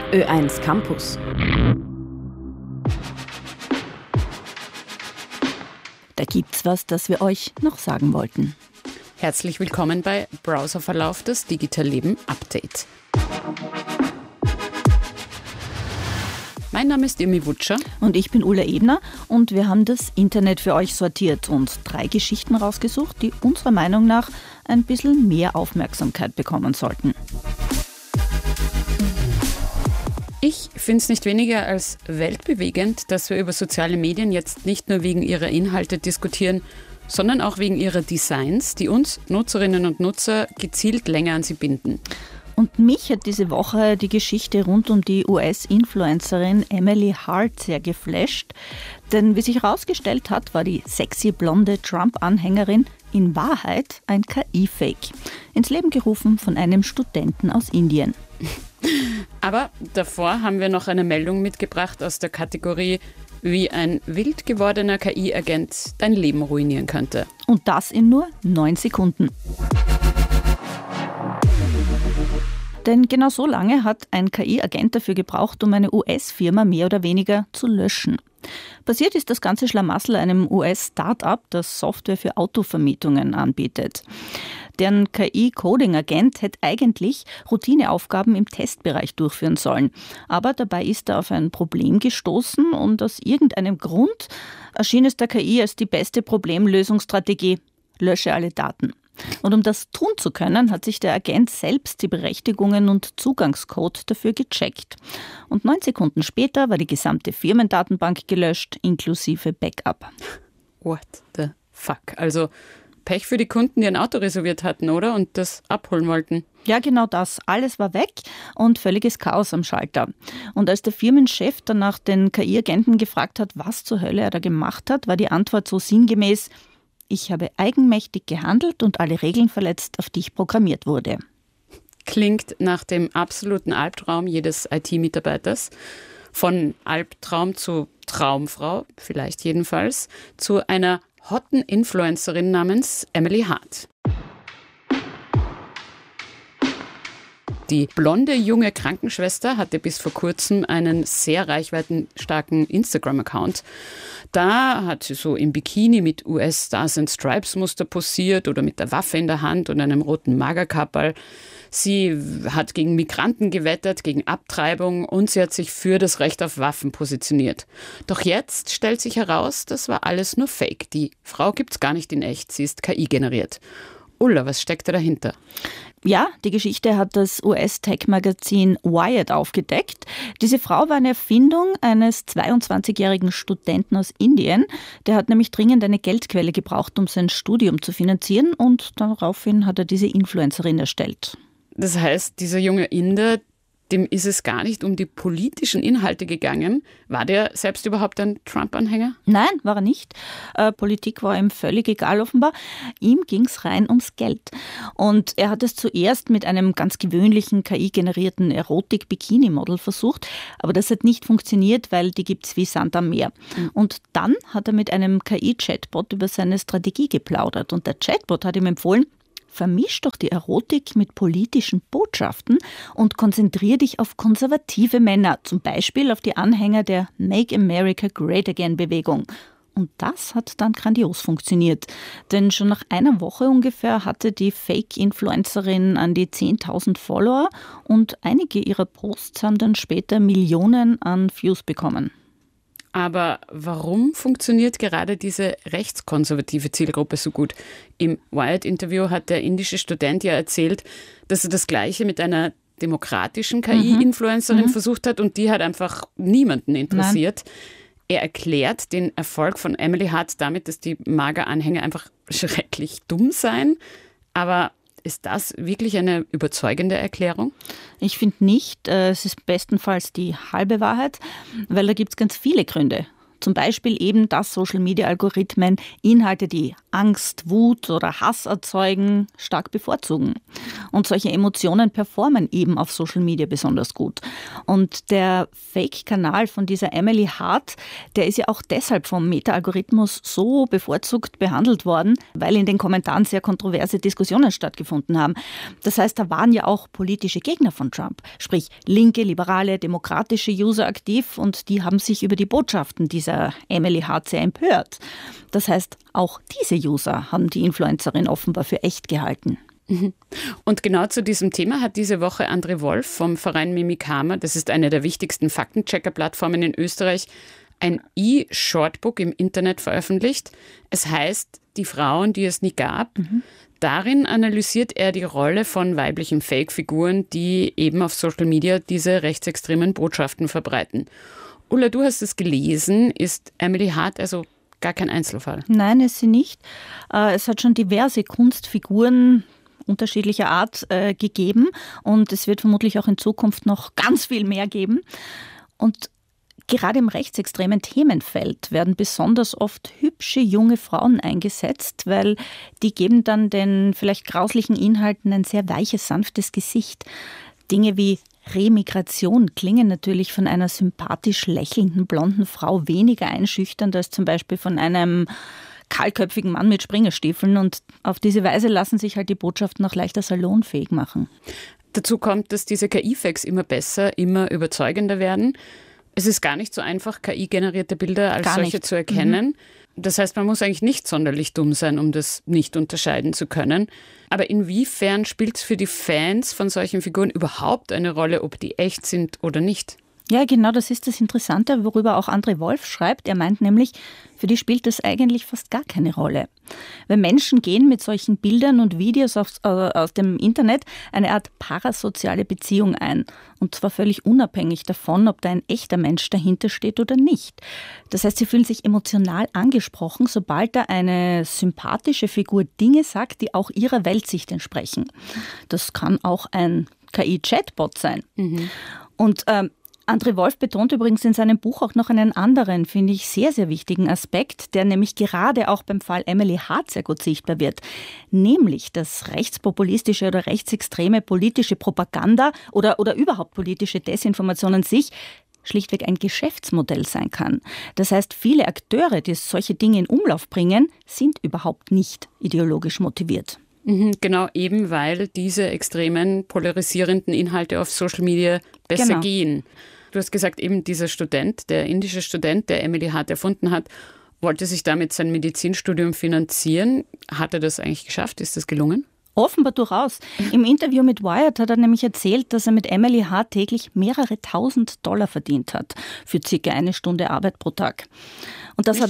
Ö1 Campus. Da gibt's was, das wir euch noch sagen wollten. Herzlich willkommen bei Browserverlauf, das Digital Leben Update. Mein Name ist Irmi Wutscher. Und ich bin Ulla Ebner und wir haben das Internet für euch sortiert und 3 Geschichten rausgesucht, die unserer Meinung nach ein bisschen mehr Aufmerksamkeit bekommen sollten. Ich finde es nicht weniger als weltbewegend, dass wir über soziale Medien jetzt nicht nur wegen ihrer Inhalte diskutieren, sondern auch wegen ihrer Designs, die uns Nutzerinnen und Nutzer gezielt länger an sie binden. Und mich hat diese Woche die Geschichte rund um die US-Influencerin Emily Hart sehr geflasht. Denn wie sich herausgestellt hat, war die sexy blonde Trump-Anhängerin in Wahrheit ein KI-Fake. Ins Leben gerufen von einem Studenten aus Indien. Aber davor haben wir noch eine Meldung mitgebracht aus der Kategorie, wie ein wild gewordener KI-Agent dein Leben ruinieren könnte. Und das in nur 9 Sekunden. Denn genau so lange hat ein KI-Agent dafür gebraucht, um eine US-Firma mehr oder weniger zu löschen. Passiert ist das ganze Schlamassel einem US-Start-up, das Software für Autovermietungen anbietet. Deren KI-Coding-Agent hätte eigentlich Routineaufgaben im Testbereich durchführen sollen. Aber dabei ist er auf ein Problem gestoßen und aus irgendeinem Grund erschien es der KI als die beste Problemlösungsstrategie: lösche alle Daten. Und um das tun zu können, hat sich der Agent selbst die Berechtigungen und Zugangscode dafür gecheckt. Und 9 Sekunden später war die gesamte Firmendatenbank gelöscht, inklusive Backup. What the fuck? Also Pech für die Kunden, die ein Auto reserviert hatten, oder? Und das abholen wollten. Ja, genau das. Alles war weg und völliges Chaos am Schalter. Und als der Firmenchef danach den KI-Agenten gefragt hat, was zur Hölle er da gemacht hat, war die Antwort so sinngemäß: Ich habe eigenmächtig gehandelt und alle Regeln verletzt, auf die ich programmiert wurde. Klingt nach dem absoluten Albtraum jedes IT-Mitarbeiters. Von Albtraum zu Traumfrau, vielleicht jedenfalls, zu einer hotten Influencerin namens Emily Hart. Die blonde junge Krankenschwester hatte bis vor kurzem einen sehr reichweitenstarken Instagram-Account. Da hat sie so im Bikini mit US-Stars and Stripes-Muster posiert oder mit der Waffe in der Hand und einem roten Magerkapperl. Sie hat gegen Migranten gewettert, gegen Abtreibung und sie hat sich für das Recht auf Waffen positioniert. Doch jetzt stellt sich heraus, das war alles nur Fake. Die Frau gibt's gar nicht in echt, sie ist KI-generiert. Ulla, was steckt da dahinter? Ja, die Geschichte hat das US-Tech-Magazin Wired aufgedeckt. Diese Frau war eine Erfindung eines 22-jährigen Studenten aus Indien. Der hat nämlich dringend eine Geldquelle gebraucht, um sein Studium zu finanzieren, und daraufhin hat er diese Influencerin erstellt. Das heißt, dieser junge Inder, dem ist es gar nicht um die politischen Inhalte gegangen. War der selbst überhaupt ein Trump-Anhänger? Nein, war er nicht. Politik war ihm völlig egal offenbar. Ihm ging es rein ums Geld. Und er hat es zuerst mit einem ganz gewöhnlichen KI-generierten Erotik-Bikini-Model versucht. Aber das hat nicht funktioniert, weil die gibt es wie Sand am Meer. Und dann hat er mit einem KI-Chatbot über seine Strategie geplaudert. Und der Chatbot hat ihm empfohlen: Vermisch doch die Erotik mit politischen Botschaften und konzentrier dich auf konservative Männer, zum Beispiel auf die Anhänger der Make America Great Again Bewegung. Und das hat dann grandios funktioniert. Denn schon nach einer Woche ungefähr hatte die Fake-Influencerin an die 10.000 Follower und einige ihrer Posts haben dann später Millionen an Views bekommen. Aber warum funktioniert gerade diese rechtskonservative Zielgruppe so gut? Im Wired-Interview hat der indische Student ja erzählt, dass er das Gleiche mit einer demokratischen KI-Influencerin versucht hat und die hat einfach niemanden interessiert. Nein. Er erklärt den Erfolg von Emily Hart damit, dass die Mager-Anhänger einfach schrecklich dumm seien. Aber ist das wirklich eine überzeugende Erklärung? Ich finde nicht. Es ist bestenfalls die halbe Wahrheit, weil da gibt es ganz viele Gründe. Zum Beispiel eben, dass Social-Media-Algorithmen Inhalte, die Angst, Wut oder Hass erzeugen, stark bevorzugen. Und solche Emotionen performen eben auf Social Media besonders gut. Und der Fake-Kanal von dieser Emily Hart, der ist ja auch deshalb vom Meta-Algorithmus so bevorzugt behandelt worden, weil in den Kommentaren sehr kontroverse Diskussionen stattgefunden haben. Das heißt, da waren ja auch politische Gegner von Trump, sprich linke, liberale, demokratische User aktiv und die haben sich über die Botschaften dieser Emily Hart sehr empört. Das heißt, auch diese User haben die Influencerin offenbar für echt gehalten. Und genau zu diesem Thema hat diese Woche André Wolf vom Verein Mimikama, das ist eine der wichtigsten Faktenchecker-Plattformen in Österreich, ein E-Shortbook im Internet veröffentlicht. Es heißt Die Frauen, die es nie gab. Darin analysiert er die Rolle von weiblichen Fake-Figuren, die eben auf Social Media diese rechtsextremen Botschaften verbreiten. Ulla, du hast es gelesen. Ist Emily Hart also gar kein Einzelfall? Nein, ist sie nicht. Es hat schon diverse Kunstfiguren unterschiedlicher Art gegeben und es wird vermutlich auch in Zukunft noch ganz viel mehr geben. Und gerade im rechtsextremen Themenfeld werden besonders oft hübsche junge Frauen eingesetzt, weil die geben dann den vielleicht grauslichen Inhalten ein sehr weiches, sanftes Gesicht. Dinge wie Remigration klingen natürlich von einer sympathisch lächelnden blonden Frau weniger einschüchternd als zum Beispiel von einem kahlköpfigen Mann mit Springerstiefeln und auf diese Weise lassen sich halt die Botschaften auch leichter salonfähig machen. Dazu kommt, dass diese KI-Fakes immer besser, immer überzeugender werden. Es ist gar nicht so einfach, KI-generierte Bilder als solche zu erkennen. Das heißt, man muss eigentlich nicht sonderlich dumm sein, um das nicht unterscheiden zu können. Aber inwiefern spielt es für die Fans von solchen Figuren überhaupt eine Rolle, ob die echt sind oder nicht? Ja, genau, das ist das Interessante, worüber auch André Wolf schreibt. Er meint nämlich, für die spielt das eigentlich fast gar keine Rolle. Weil Menschen gehen mit solchen Bildern und Videos aus dem Internet eine Art parasoziale Beziehung ein. Und zwar völlig unabhängig davon, ob da ein echter Mensch dahinter steht oder nicht. Das heißt, sie fühlen sich emotional angesprochen, sobald da eine sympathische Figur Dinge sagt, die auch ihrer Weltsicht entsprechen. Das kann auch ein KI-Chatbot sein. Und André Wolf betont übrigens in seinem Buch auch noch einen anderen, finde ich, sehr, sehr wichtigen Aspekt, der nämlich gerade auch beim Fall Emily Hart sehr gut sichtbar wird. Nämlich, dass rechtspopulistische oder rechtsextreme politische Propaganda oder überhaupt politische Desinformation an sich schlichtweg ein Geschäftsmodell sein kann. Das heißt, viele Akteure, die solche Dinge in Umlauf bringen, sind überhaupt nicht ideologisch motiviert. Genau, eben weil diese extremen polarisierenden Inhalte auf Social Media besser gehen. Du hast gesagt, eben dieser Student, der indische Student, der Emily Hart erfunden hat, wollte sich damit sein Medizinstudium finanzieren. Hat er das eigentlich geschafft? Ist das gelungen? Offenbar durchaus. Im Interview mit Wired hat er nämlich erzählt, dass er mit Emily Hart täglich mehrere $1000 verdient hat für circa 1 Stunde Arbeit pro Tag. Und das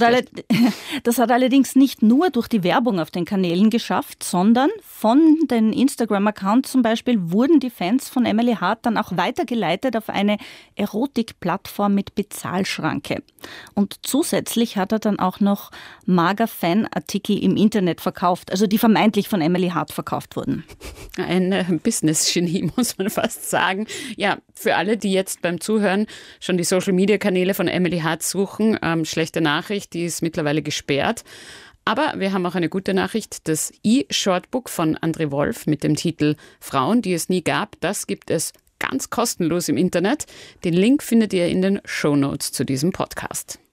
hat allerdings nicht nur durch die Werbung auf den Kanälen geschafft, sondern von den Instagram-Accounts zum Beispiel wurden die Fans von Emily Hart dann auch weitergeleitet auf eine Erotik-Plattform mit Bezahlschranke. Und zusätzlich hat er dann auch noch Mager-Fan-Artikel im Internet verkauft, also die vermeintlich von Emily Hart verkauft wurden. Ein Business-Genie, muss man fast sagen. Ja, für alle, die jetzt beim Zuhören schon die Social-Media-Kanäle von Emily Hart suchen, schlechte Nachricht, die ist mittlerweile gesperrt. Aber wir haben auch eine gute Nachricht. Das E-Shortbook von André Wolf mit dem Titel Frauen, die es nie gab, das gibt es ganz kostenlos im Internet. Den Link findet ihr in den Shownotes zu diesem Podcast.